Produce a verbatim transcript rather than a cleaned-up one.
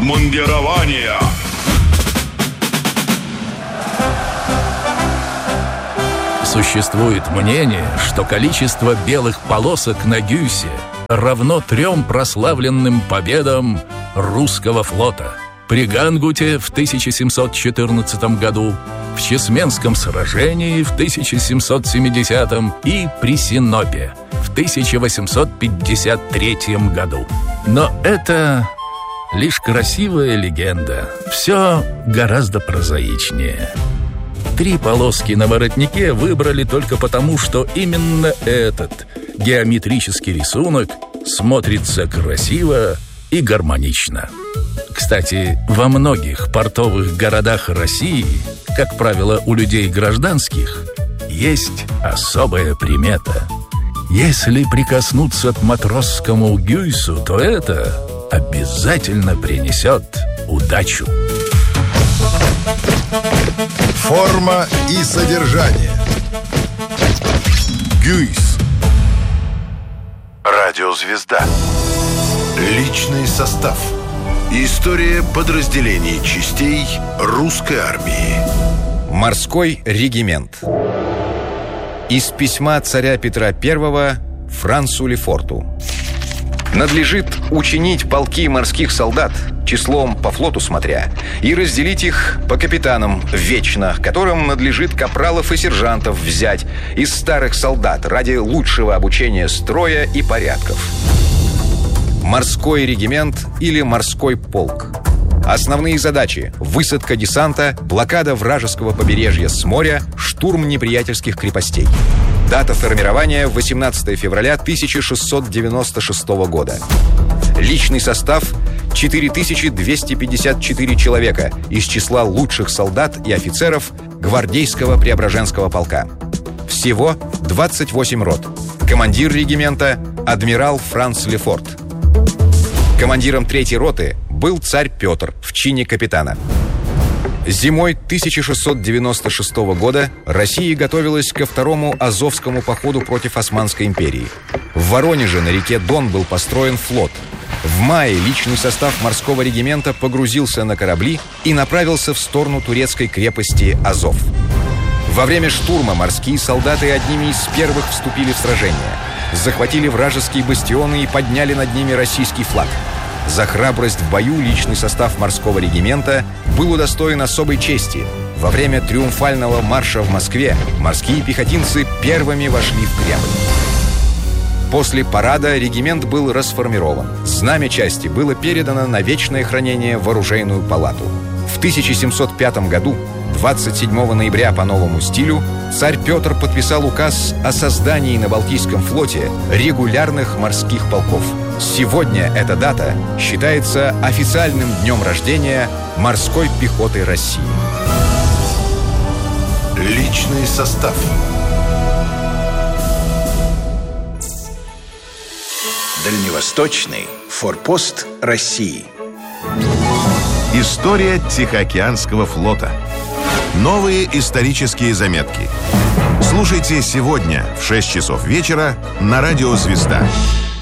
обмундирования. Существует мнение, что количество белых полосок на Гюйсе равно трем прославленным победам русского флота. При Гангуте в тысяча семьсот четырнадцатом году, в Чесменском сражении в тысяча семьсот семидесятом и при Синопе в тысяча восемьсот пятьдесят третьем году. Но это лишь красивая легенда. Все гораздо прозаичнее. Три полоски на воротнике выбрали только потому, что именно этот геометрический рисунок смотрится красиво и гармонично. Кстати, во многих портовых городах России, как правило, у людей гражданских, есть особая примета. Если прикоснуться к матросскому Гюйсу, то это обязательно принесет удачу. Форма и содержание. Гюйс. Радиозвезда. Личный состав. История подразделений частей русской армии. Морской регимент. Из письма царя Петра Первого Францу Лефорту. Надлежит учинить полки морских солдат, числом по флоту смотря, и разделить их по капитанам вечно, которым надлежит капралов и сержантов взять из старых солдат ради лучшего обучения строя и порядков. Морской регимент или морской полк. Основные задачи: высадка десанта, блокада вражеского побережья с моря, штурм неприятельских крепостей. Дата формирования восемнадцатое февраля тысяча шестьсот девяносто шестого года. Личный состав четыре тысячи двести пятьдесят четыре человека из числа лучших солдат и офицеров гвардейского Преображенского полка. Всего двадцать восемь рот. Командир регимента адмирал Франц Лефорт. Командиром третьей роты был царь Петр в чине капитана. Зимой тысяча шестьсот девяносто шестого года Россия готовилась ко второму Азовскому походу против Османской империи. В Воронеже на реке Дон был построен флот. В мае личный состав морского регимента погрузился на корабли и направился в сторону турецкой крепости Азов. Во время штурма морские солдаты одними из первых вступили в сражение. Захватили вражеские бастионы и подняли над ними российский флаг. За храбрость в бою личный состав морского регимента был удостоен особой чести. Во время триумфального марша в Москве морские пехотинцы первыми вошли в Кремль. После парада регимент был расформирован. Знамя части было передано на вечное хранение в оружейную палату. В тысяча семьсот пятом году, двадцать седьмого ноября по новому стилю, царь Петр подписал указ о создании на Балтийском флоте регулярных морских полков. Сегодня эта дата считается официальным днем рождения морской пехоты России. Личный состав. Дальневосточный форпост России. История Тихоокеанского флота. Новые исторические заметки. Слушайте сегодня в шесть часов вечера на радио «Звезда».